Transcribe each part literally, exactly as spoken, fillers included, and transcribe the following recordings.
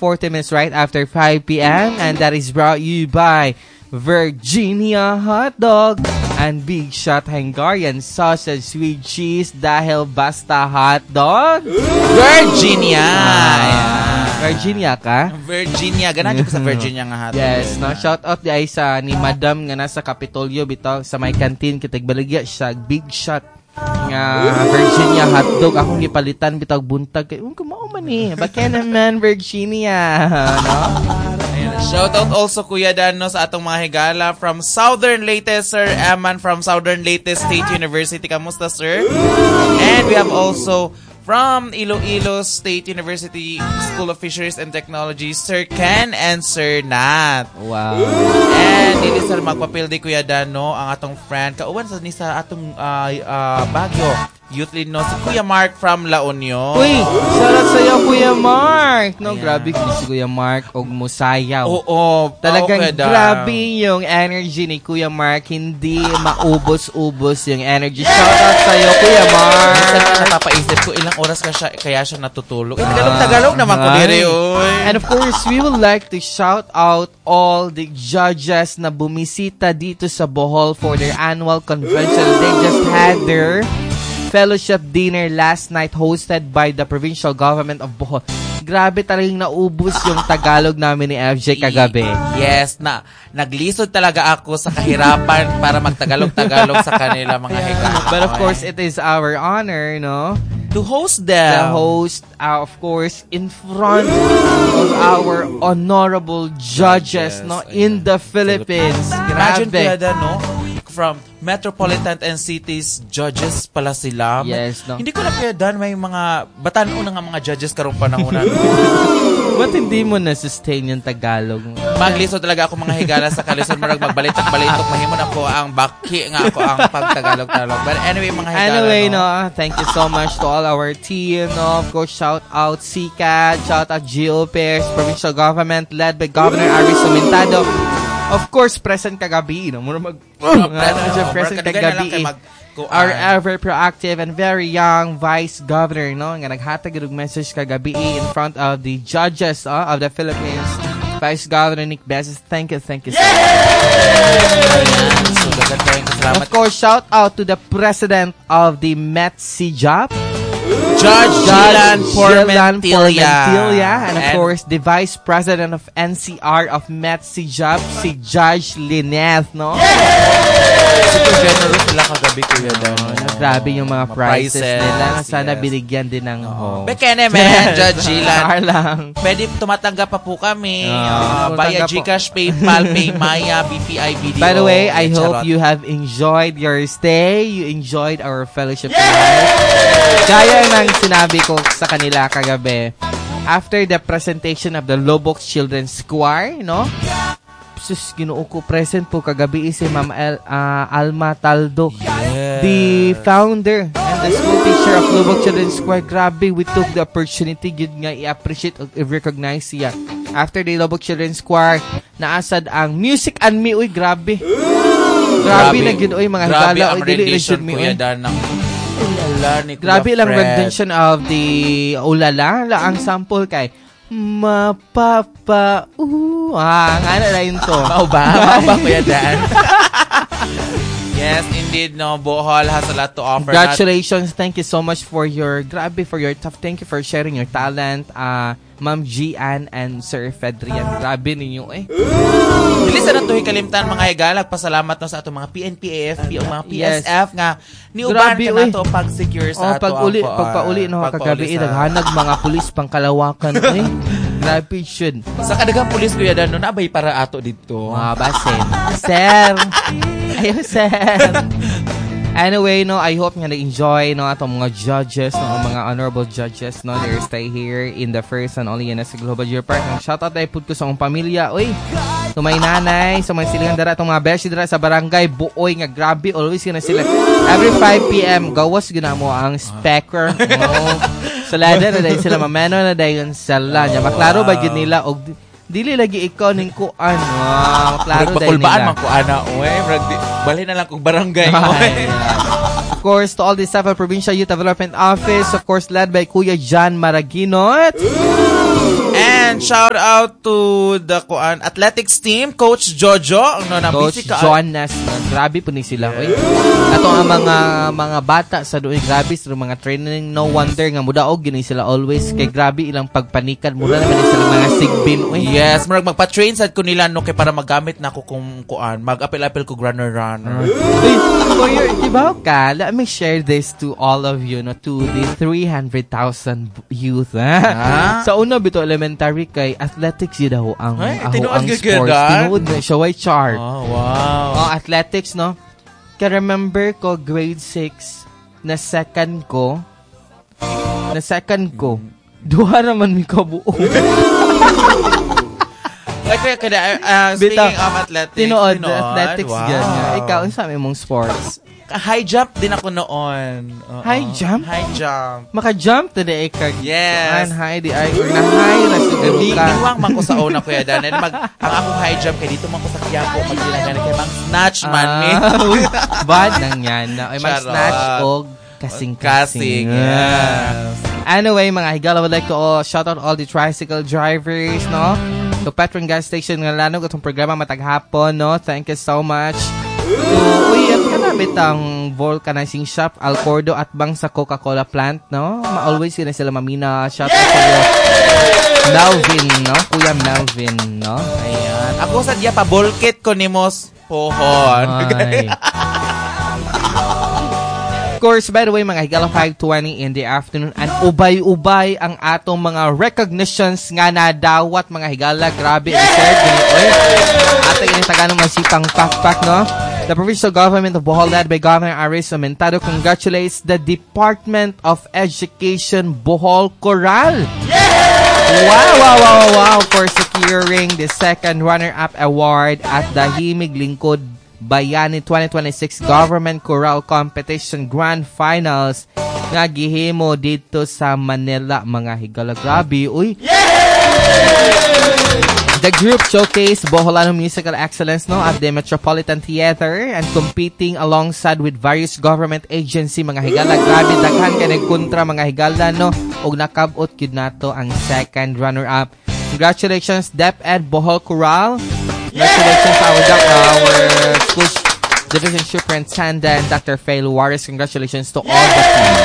forty minutes right after five p.m. And that is brought you by Virginia Hot Dog and Big Shot Hungarian Sausage with Cheese dahil basta hot dog. Virginia! Ah, Virginia ka? Virginia. Ganaan ko sa Virginia nga hot dog. Yes. No? Shout out di ay sa ni Madam nga nasa Capitolio bitaw sa may canteen kitag baligya siya Big Shot nga Virginia hotdog akong gipalitan bitag buntag kay um kumao man eh baka naman Virginia no. Shout out also Kuya Dano sa atong mga higala from Southern Leyte, Sir Eman from Southern Leyte State University. Kamusta, sir? And we have also from Iloilo State University School of Fisheries and Technology, Sir Ken and Sir Nat. Wow. And dili sa magpapildi Kuya Dano ang atong friend kauban sa ni sa atong uh, uh, Baguio Youth Lead no si Kuya Mark from La Union. Uy, shout out sa iyo Kuya Mark. No, ayan. Grabe kung si Kuya Mark og musayaw. Oo, talagang okay, grabe yung energy ni Kuya Mark, hindi maubos-ubos yung energy. Shout out sa iyo Kuya Mark. Minsan napapaisip ko ilang oras ka siya kaya siya natutulog. Eh, Tagalog-Tagalog naman ko dire oy. And of course, we would like to shout out all the judges na bumisita dito sa Bohol for their annual convention. They just had their fellowship dinner last night hosted by the provincial government of Bohol. Grabe talagang naubos yung Tagalog namin ni F J kagabi. Yes, na naglisod talaga ako sa kahirapan para magtagalog-tagalog sa kanila mga higala. But of course, it is our honor, no? To host them. The host, uh, of course, in front of our honorable judges, no? In the Philippines. Imagine Grabe. kaya no? From metropolitan and cities judges pala sila. Yes, no? Hindi ko na kaya dan may mga batan-o na nga mga judges karong panahon na. Ba't hindi mo na-sustain yung Tagalog? Magliso talaga ako mga higala sa kalisod marag magbalitok-balitok mahimon ako ang baki nga ako ang pagtagalog-tagalog. But anyway mga higala. Anyway, no? no, thank you so much to all our team, no? Of course, shout out C C A D, shout out G O P E R S, provincial government led by Governor Aris Sumentado. Of course, present kagabi, no? Mura mag uh, present kagabi. Our ever proactive and very young Vice Governor, no? Nga naghatag og message kagabi in front of the judges uh, of the Philippines. Vice Governor Nick Beses, thank you, thank you so much. Of course, shout out to the President of the Met C J A P, Judge Jilan Pormentilla, and of and course, the Vice President of N C R of Met C J A P, si Judge Lineth, no? Super generous sila kagabi Kuya Dano. Grabe yung mga prizes, prizes nila. Sana yes. Binigyan din ng host. Bekene, man, Judge Jilan. lang. Pwede tumatanggap pa po kami. Uh, via Gcash, PayPal, PayMaya, B P I, B D O. By the way, I hope you have enjoyed your stay. You enjoyed our fellowship tonight. Gaya ng sinabi ko sa kanila kagabi, after the presentation of the Lobok Children's Choir, no? Sus, Ginoo ko, present po kagabi si Ma'am El, uh, Alma Taldo, yes. The founder and the school teacher of Lobok Children's Choir. Grabe, we took the opportunity yun nga i-appreciate o i-recognize siya. After the Lobok Children's Choir, naasad ang Music and Me. Uy, grabe. Grabe, grabe na ginoy mga grabe higala. Ang rendition Kuya Dan ng Ulala ni Kuya Grabe lang rendition of the Ulala. Ang sample kay Mapapa uh, ah, ano na yun to? Mau ba? Mau ba Kuya Dan? Yes, indeed, no. Bohol has a lot to offer. Congratulations. Not... Thank you so much for your, grabe, for your tough. Thank you for sharing your talent. Uh, Ma'am Gian and Sir Fedrian. Grabe ninyo eh. Bilis na ito hikalimtan mga higalag. Pasalamat no sa atong mga P N P, A F P o mga P S F yes. Nga niuban ka na ito pag-secure sa oh, ato. Pag-uli, uh, pagpauli no, kagabi, uh, naghanag mga pulis pangkalawakan eh. Grabe yun. Sa kadagang pulis Kuya Dan, no, nabay para ato dito. Mga basin. Sir. Ayaw, sir. Anyway, no, I hope nga na-enjoy no atong mga judges, no, mga honorable judges, no, their stay here in the first and only N S Global Year Park. Ang shoutout ay pud ko sa akong pamilya. Uy, sa may nanay, sa may silingan dara atong mga beshi dara sa barangay Buoy nga grabe, always gina sila. Every five p.m. gawas gina mo ang speaker. No. Sa lada na dahil sila mameno na dahil sa lanya. Maklaro ba yun nila og dili lagi ikaw ning kuan. Wow, maklaro dahil nila. Bakulbaan man ko ana, uy. Balhin na lang kong barangay. Of course, to all the seven Provincial Youth Development Office, of course, led by Kuya John Maraginot. And And shout out to the kuan athletics team, Coach Jojo. No, na Coach ka- Jonas. Grabe po ni sila. Oy. Ato ang mga mga bata sa doon, grabe sa mga training. No wonder nga mudaog gini sila always. Kay grabe ilang pagpanikan. Mura naman sila mga sigbin. Oy. Yes, murag magpa-train sad ko nila no kay para magamit na ko kung kuan. Mag-apil-apil ko runner runner. Uy, for your, diba ka, let me share this to all of you, no, to the three hundred thousand youth. Ha? Sa una, bito elementary kay athletics yun daw ang, ay, aho, ang sports. Tinuod na siya, way chart. Oh, wow. Oh, athletics, no? Kaya remember ko, grade six, na second ko, na second ko, duha naman mi kabuo. Like, kada, uh, speaking Bita, of athletics, tinuod, tinuod athletics wow. Ganyan. Ikaw, ang sabi mong sports? High jump din ako noon. Uh-oh. High jump? High jump. Maka-jump to the ikag. Yes. An high di ay or na high na siguro di, ka. Diwang man ko sa una kuya Dan. Mag ang akong high jump kay dito man ko sa Quiapo pag dinagana kay mang snatch man ah, me. Bad nang yan. Na ay mag snatch og kasing-kasing. Yes. Anyway, mga higala, would like to all, shout out all the tricycle drivers, no? To Petron Gas Station nga lanog atong programa mataghapon, no? Thank you so much. So, uy, at kanamit ang vulcanizing shop, Alcordo at bang sa Coca-Cola plant, no? Ma-always yun na sila mamina. Shout out to Melvin, no? Kuya Melvin, no? Ayan. Ako sa diya pa, bolkit ko ni Mos Pohon. Ay. Of course, by the way, mga higala five twenty in the afternoon and ubay-ubay ang atong mga recognitions nga na dawat mga higala. Grabe, reserve. Oy, ate ini taganong masipang pakpak, no? The provincial government of Bohol, led by Governor Aris Amentado, congratulates the Department of Education Bohol Coral. Yeah! Wow, wow, wow, wow, for securing the second runner-up award at the Himig Lingkod Bayani twenty twenty-six Government Choral Competition Grand Finals nga gihimo dito sa Manila, mga higala. Grabe, uy. The group showcased Boholano musical excellence, no, at the Metropolitan Theater and competing alongside with various government agency, mga higala. Grabe, daghan kay nagkontra, mga higala, no, og nakabot gyud nato ang second runner-up. Congratulations, DepEd Bohol Choral. Congratulations to our, our school division superintendent, Doctor Faye Luares. Congratulations to all the team.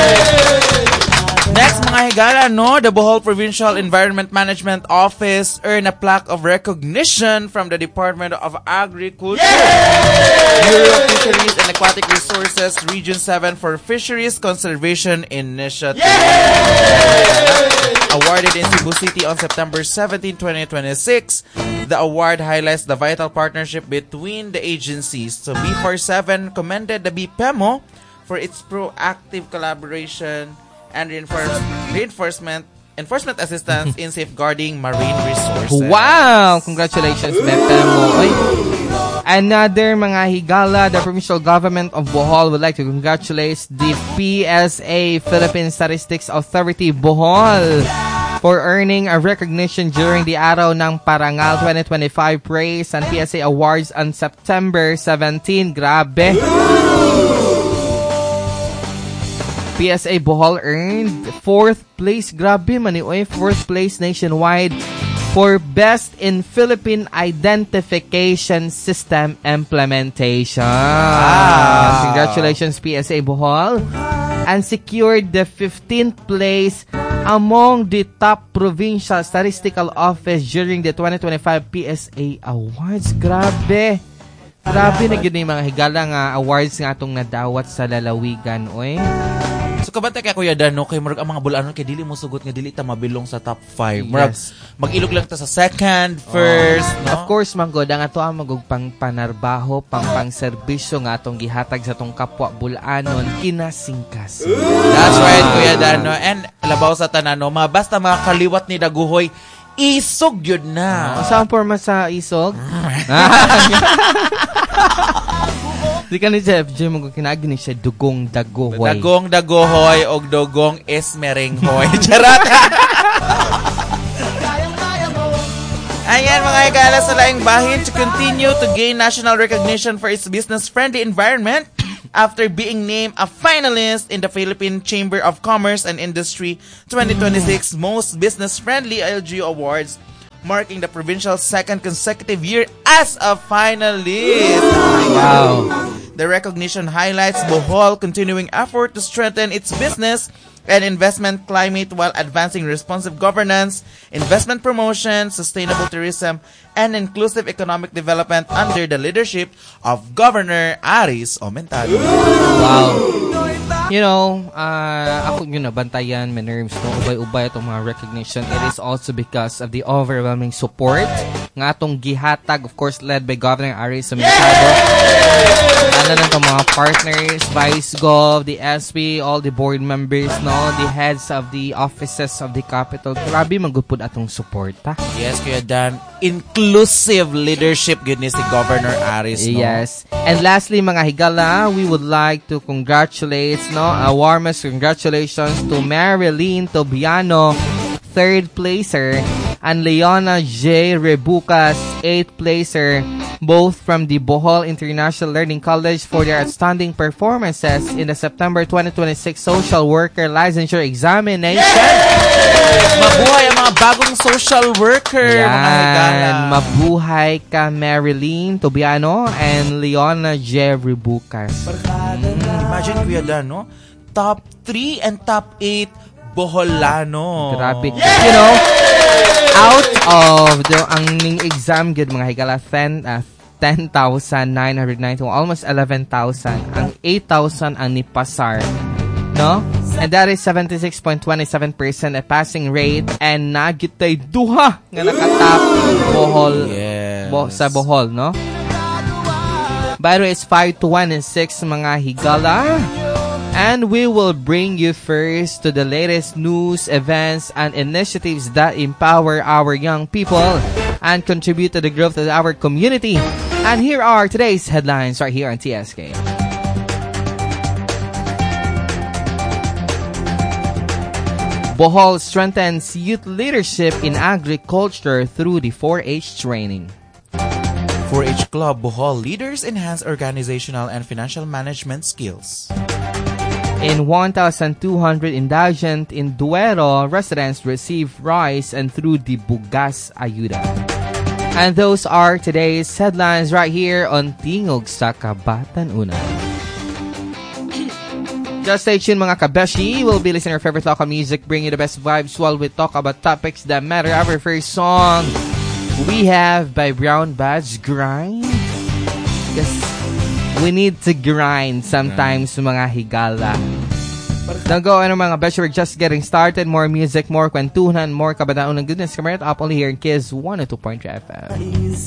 Next, mga higala, no, the Bohol Provincial Environment Management Office earned a plaque of recognition from the Department of Agriculture, yeah! Bureau of Fisheries and Aquatic Resources, Region seven for Fisheries Conservation Initiative. Yeah! Awarded in Cebu City on September seventeenth, twenty twenty-six, the award highlights the vital partnership between the agencies. So B forty-seven commended the B P E M O for its proactive collaboration and reinforce, reinforcement enforcement assistance in safeguarding marine resources. Wow! Congratulations, B P E M O. Oy. Another mga higala, the provincial government of Bohol would like to congratulate the P S A Philippine Statistics Authority Bohol for earning a recognition during the Araw ng Parangal twenty twenty-five Praise and P S A Awards on September seventeenth. Grabe! P S A Bohol earned fourth place. Grabe man eh. Fourth place nationwide for Best in Philippine Identification System Implementation. Wow. Congratulations, P S A Bohol. And secured the fifteenth place among the top provincial statistical office during the twenty twenty-five P S A Awards. Grabe. Grabe na yun yung mga higala nga awards nga itong nadawat sa lalawigan. Oy. So kabantay kay Kuya Dan, no, kay murag ang mga bulanon kay dili mo sugot nga dili ta mabilong sa top five. Murag yes. Mag-ilog lang ta sa second, first, oh. No? Of course, manggod ang ato ang magug pang panarbaho, pang pang-serbisyo nga atong gihatag sa atong kapwa bulanon kinasingkas. That's right, Kuya Dan, no. And labaw sa tanan, no, mga basta mga kaliwat ni daguhoy, isog yun na. Uh, saan forma sa isog? Di ka ni Jeff, Jim, kung kinagin ni siya, dugong dagohoy. Dagong dagohoy o dugong esmerenghoy. Charot! Ayan, mga higala sa laing bahin, to continue to gain national recognition for its business-friendly environment, after being named a finalist in the Philippine Chamber of Commerce and Industry twenty twenty-six Most Business-Friendly L G U Awards, marking the provincial's second consecutive year as a finalist. Wow. The recognition highlights Bohol continuing effort to strengthen its business and investment climate while advancing responsive governance, investment promotion, sustainable tourism, and inclusive economic development under the leadership of Governor Aris Omentado. Wow. You know, uh, ako yun nabantayan, may nerves, no? Ubay-ubay itong mga recognition. It is also because of the overwhelming support nga atong gihatag, of course, led by Governor Aris Omentado. Ano na itong mga partners, Vice Gov, the S P, all the board members, no? The heads of the offices of the capital. Grabe, magupod atong support, ha? Yes, Kuya Dan. Inclusive leadership, good ni si Governor Aris, no? Yes. And lastly, mga higala, we would like to congratulate, no, a warmest congratulations to Marilyn Tobiano, third placer, and Leona J. Rebucas, eighth placer, both from the Bohol International Learning College for their outstanding performances in the September twenty twenty-six Social Worker Licensure Examination. Mabuhay ang mga bagong social worker, Yan. mga higala. Mabuhay ka, Marilyn Tobiano and Leona J. Rebucas. Mm, imagine, Kuya Dan, no? Top three and top eight Boholano. Grabe. You know, out of the ang ning exam good mga higala ten uh, ten thousand nine hundred ninety, almost eleven thousand. Ang eight thousand ang nipasar. No? And that is seventy-six point two seven percent a passing rate and nagitay duha nga nakatap Bohol. Yes. Bo, sa Bohol, no? By the way, it's five to one and six mga higala. And we will bring you first to the latest news, events, and initiatives that empower our young people and contribute to the growth of our community. And here are today's headlines right here on T S K. Bohol strengthens youth leadership in agriculture through the four H training. four H Club Bohol leaders enhance organizational and financial management skills. In one thousand two hundred indigent in Duero, residents receive rice and through the Bugas Ayuda. And those are today's headlines right here on Tingog sa Kabatan-Unan. Just stay tuned mga kabeshi. We'll be listening to our favorite local music, bring you the best vibes while we talk about topics that matter. Our first song we have by Brown Badge, Grind. Yes, we need to grind sometimes mga higala. Don't go ano mga beshi, we're just getting started. More music, more kwentuhan, more kabataon ng goodness. Come right up only here in Kiss one oh two point three F M.